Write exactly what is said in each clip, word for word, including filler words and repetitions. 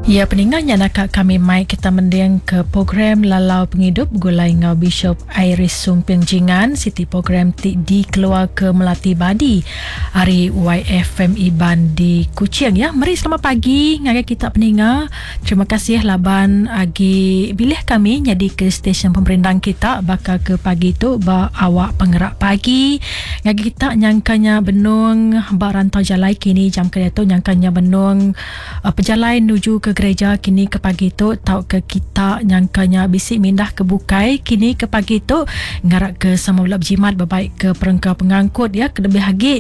Ya, peninggalnya nak kami mai kita mendiang ke program Lalau Penghidup gulai ngau Bishop Iris Sumping Jingan Siti program ti di keluar ke Melati Badi hari Y F M Iban di Kuching ya. Mari selamat pagi ngagai kita peninggal. Terima kasih laban agi bilih kami jadi ke stesen pemerintahan kita bakal ke pagi tu ba awak penggerak pagi ngagai kita nyangkanya benung ba rantau jalai kini jam kerja tu nyangkanya benung uh, pejalai menuju ke gereja kini ke pagi tu tau ke kita nyangkanya bisik mindah ke bukai kini ke pagi tu ngarak ke sama ulap jimat berbaik ke perengkau pengangkut ya kelebih lagi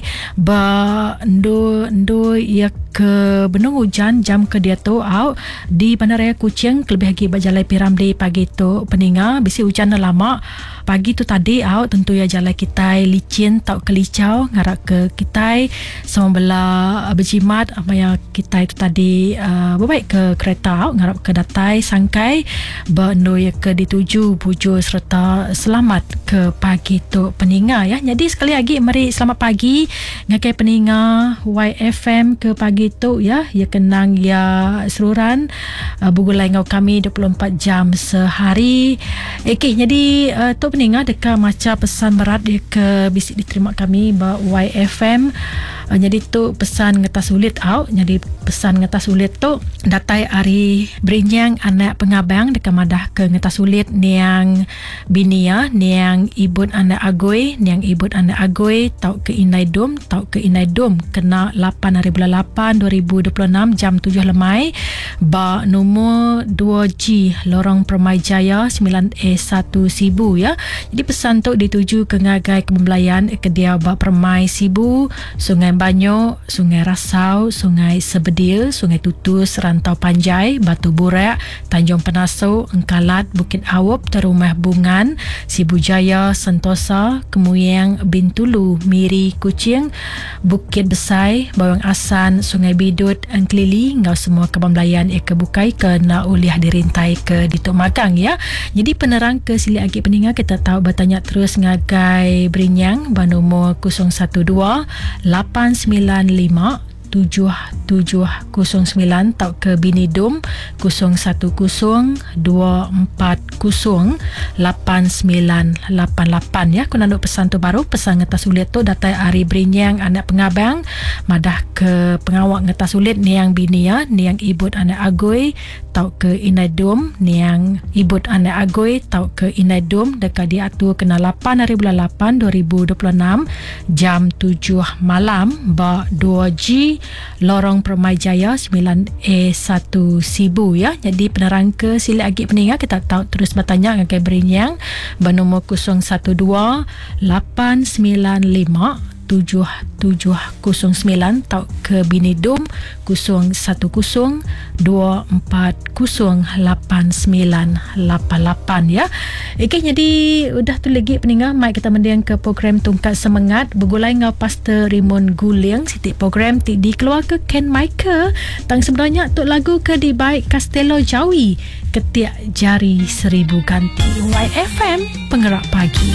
ba ndo ndo ya ke benung hujan jam ke dia tu au di Bandaraya Kuching kelebih lagi berjalai piram di pagi tu peninga bisik hujan lama pagi tu tadi au tentu ya jalan kita licin tau kelicau ngarak ke kita sama bela berjimat apa yang kita itu tadi uh, berbaik ke kereta au ngarap ke datai sangkai bendo ya ke dituju buju serta selamat ke pagi tu peninga ya. Jadi sekali lagi mari selamat pagi ngakai peninga Y F M ke pagi tu ya ya kenang ya seluran uh, bugulai ngau kami dua puluh empat jam sehari. Okey jadi uh, tu peninga dekat macam pesan berat dia ke bisik diterima kami ba Y F M. Uh, jadi tu pesan ngetas sulit au jadi pesan ngetas sulit tu datai hari berinyang anak pengabang dekat madah ke ngetas sulit niang binia niang ibut anak agoi niang ibut anak agoi tau ke inai dom tau ke inai dom kena lapan hari bulan lapan dua ribu dua puluh enam jam tujuh lemai ba nombor dua G Lorong Permai Jaya sembilan A satu Sibu ya. Jadi pesan tu dituju ke ngagai kebelayan ke dia ba Permai Sibu, Sungai Banyo, Sungai Rasau, Sungai Sebedil, Sungai Tutus, Rantau Panjai, Batu Burak, Tanjung Penasu, Engkalat, Bukit Awop, Terumah Bungan, Sibu Jaya, Sentosa, Kemuyang, Bintulu, Miri, Kuching, Bukit Besai, Bawang Asan, Sungai Bidut, Engkelili, ngau semua kebelayan ia kebukai ke na uliah dirintai ke Dituk Magang ya. Jadi penerang ke sili agi peninga kita tahu bertanya terus ngagai berinyang ba nombor kosong satu dua lapan sembilan lima tujuh tujuh kosong sembilan tau ke Bini Dom kosong satu kosong dua empat kosong lapan sembilan lapan lapan ya. Kuna nak pesan tu baru pesan ngetas sulit tu datai hari berinyang anak pengabang madah ke pengawak ngetas sulit niang bini ya niang ibut anak agoi tau ke Inai Dom niang ibut anak agoi tau ke Inai Dom dekat dia tu kena lapan hari bulan lapan dua ribu dua puluh enam jam tujuh malam ba dua G Lorong Permai Jaya sembilan A satu Sibu ya. Jadi penerang ke sila agi peninga kita tahu terus bertanya ngagai berinyang bernombor kosong satu dua lapan sembilan lima tujuh tujuh kosong sembilan tau ke Bini Dom kosong satu kosong dua empat kosong lapan sembilan lapan lapan ya. Okey jadi udah tu lagi peninggal mai kita mendiang ke program Tungkat Semangat bergulai ngau Pastor Raymond Guliang siti program ti dikeluar ke Ken Michael tang sebenarnya tu lagu ke di baik Castello Jawi Ketiak Jari Seribu Ganti Y F M Penggerak Pagi.